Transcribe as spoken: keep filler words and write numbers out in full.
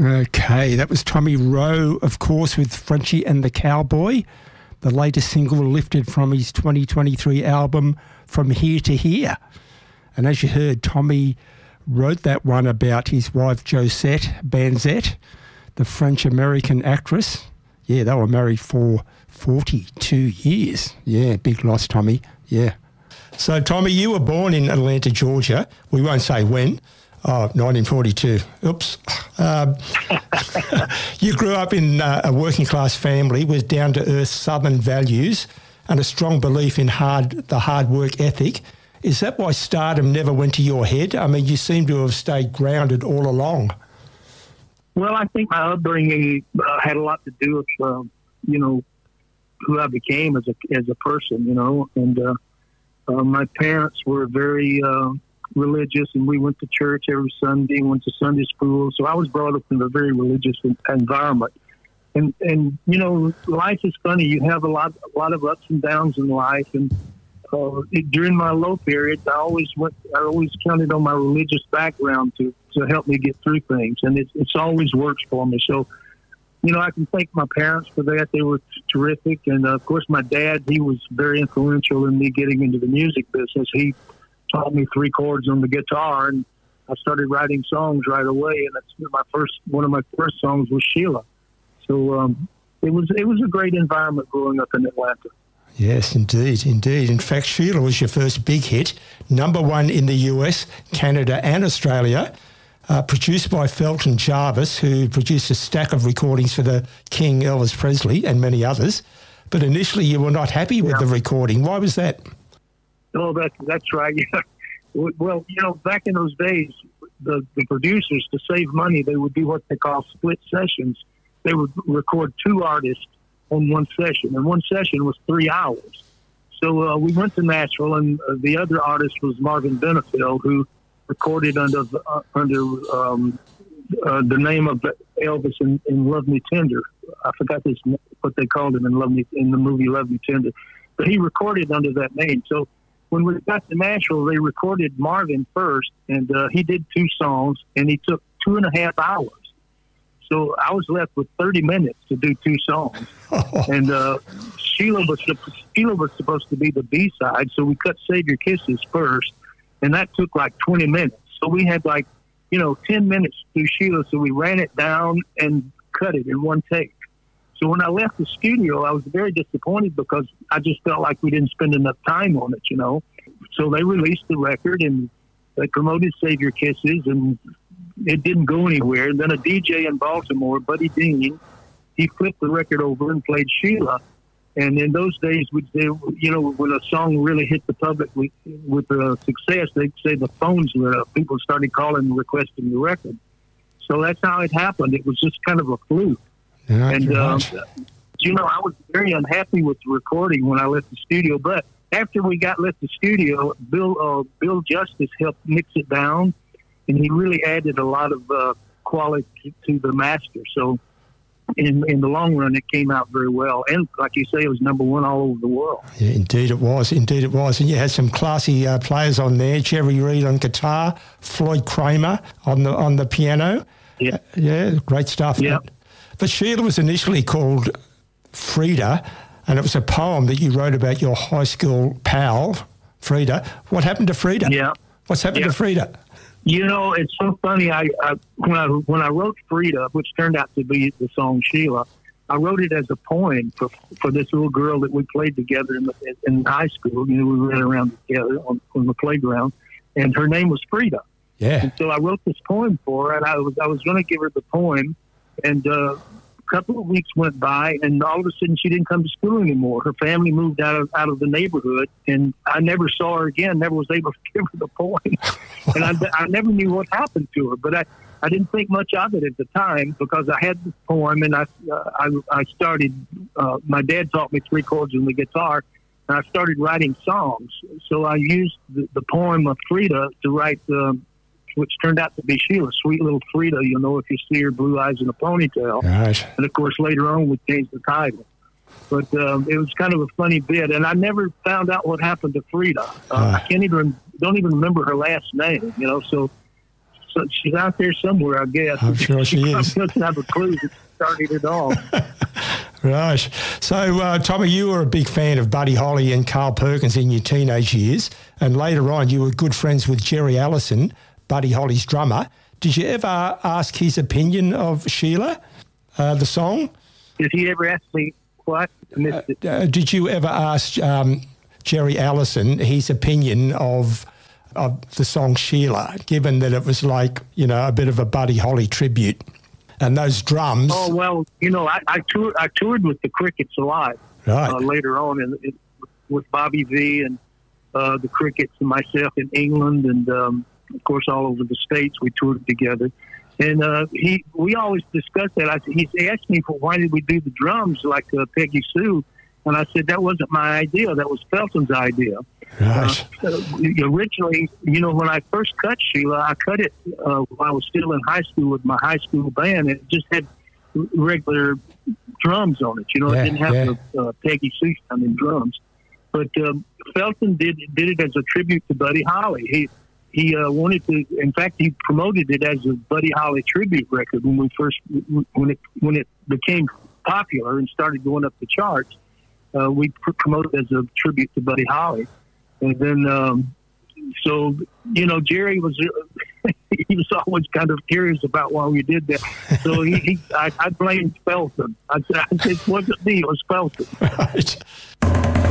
Okay, that was Tommy Rowe, of course, with Frenchie and the Cowboy, the latest single lifted from his twenty twenty-three album, From Here to Here. And as you heard, Tommy wrote that one about his wife, Josette Banzette, the French-American actress. Yeah, they were married for forty-two years. Yeah, big loss, Tommy. Yeah. So, Tommy, you were born in Atlanta, Georgia. We won't say when. Oh, nineteen forty-two. Oops. Um, you grew up in uh, a working-class family with down-to-earth Southern values and a strong belief in hard the hard work ethic. Is that why stardom never went to your head? I mean, you seem to have stayed grounded all along. Well, I think my upbringing uh, had a lot to do with, uh, you know, who I became as a as a person, you know. And uh, uh, my parents were very uh, religious, and we went to church every Sunday, went to Sunday school. So I was brought up in a very religious environment. And, and you know, life is funny. You have a lot, a lot of ups and downs in life. And uh, it, during my low periods, I always went, I always counted on my religious background to, to help me get through things. And it, it's always worked for me. So, you know, I can thank my parents for that. They were terrific. And, uh, of course, my dad, he was very influential in me getting into the music business. He taught me three chords on the guitar, and I started writing songs right away. And that's my first, one of my first songs was Sheila. So um, it was it was a great environment growing up in Atlanta. Yes, indeed, indeed. In fact, Sheila was your first big hit, number one in the U S, Canada and Australia, uh, produced by Felton Jarvis, who produced a stack of recordings for the King Elvis Presley and many others. But initially you were not happy with yeah. the recording. Why was that? Oh, that, that's right. Well, you know, back in those days, the, the producers, to save money, they would do what they call split sessions. They would record two artists on one session, and one session was three hours. So uh, we went to Nashville, and uh, the other artist was Marvin Benefield, who recorded under uh, under um, uh, the name of Elvis in, in Love Me Tender. I forgot this, what they called him in Love Me in the movie Love Me Tender, but he recorded under that name. So when we got to Nashville, they recorded Marvin first, and uh, he did two songs, and he took two and a half hours. So I was left with thirty minutes to do two songs. And uh, Sheila was Sheila was supposed to be the B-side, so we cut Save Your Kisses first, and that took like twenty minutes. So we had like, you know, ten minutes to do Sheila, so we ran it down and cut it in one take. So when I left the studio, I was very disappointed because I just felt like we didn't spend enough time on it, you know. So they released the record, and they promoted Save Your Kisses, and it didn't go anywhere. And then a D J in Baltimore, Buddy Dean, he flipped the record over and played Sheila. And in those days, we'd say, you know, when a song really hit the public with, with uh, success, they'd say the phones lit up. People started calling and requesting the record. So that's how it happened. It was just kind of a fluke. Yeah, and, um, you know, I was very unhappy with the recording when I left the studio. But after we got left the studio, Bill uh, Bill Justice helped mix it down. And he really added a lot of uh, quality to the master. So in in the long run, it came out very well. And like you say, it was number one all over the world. Yeah, indeed it was. Indeed it was. And you had some classy uh, players on there. Jerry Reed on guitar, Floyd Kramer on the on the piano. Yeah, uh, yeah, great stuff. Yeah. But Sheila was initially called Frida, and it was a poem that you wrote about your high school pal, Frida. What happened to Frida? Yeah. What's happened yeah. to Frida? You know, it's so funny. I, I when I when I wrote Frida, which turned out to be the song Sheila, I wrote it as a poem for for this little girl that we played together in the, in high school. You know, we ran around together on, on the playground, and her name was Frida. Yeah. And so I wrote this poem for her, and I was I was going to give her the poem, and uh, a couple of weeks went by, and all of a sudden she didn't come to school anymore. Her family moved out of out of the neighborhood, and I never saw her again. Never was able to give her the poem. And I, I never knew what happened to her, but I, I didn't think much of it at the time because I had this poem, and I uh, I, I started. Uh, my dad taught me three chords on the guitar, and I started writing songs. So I used the, the poem of Frida to write, um, which turned out to be Sheila, sweet little Frida. You'll know if you see her, blue eyes and a ponytail. Right. And of course, later on we changed the title. But um, it was kind of a funny bit, and I never found out what happened to Frida. Uh, uh. I can't even don't even remember her last name, you know. So so she's out there somewhere, I guess. I'm sure she, she is. doesn't have a clue that started it all. Right. So, uh, Tommy, you were a big fan of Buddy Holly and Carl Perkins in your teenage years, and later on you were good friends with Jerry Allison, Buddy Holly's drummer. Did you ever ask his opinion of Sheila, uh, the song? Did he ever ask me what? I missed it. Uh, uh, did you ever ask um, Jerry Allison his opinion of of the song Sheila, given that it was like, you know, a bit of a Buddy Holly tribute? And those drums. Oh, well, you know, I, I, toured, I toured with the Crickets a lot right. uh, later on in, in, with Bobby V and uh, the Crickets and myself in England and, um, of course, all over the States. We toured together. And uh, he, we always discussed that. I, he asked me, for why did we do the drums like uh, Peggy Sue? And I said, that wasn't my idea. That was Felton's idea. Right. Uh, originally, you know, when I first cut Sheila, I cut it uh, while I was still in high school with my high school band. It just had regular drums on it. You know, yeah, it didn't have yeah. the uh, Peggy Sue sounding drums. But um, Felton did did it as a tribute to Buddy Holly. He he uh, wanted to. In fact, he promoted it as a Buddy Holly tribute record when we first when it when it became popular and started going up the charts. Uh, we pr- promoted it as a tribute to Buddy Holly. And then, um, so, you know, Jerry was, he was always kind of curious about why we did that. So he, he I, I blamed Felton. I said, I said, it wasn't me, it was Felton. Right.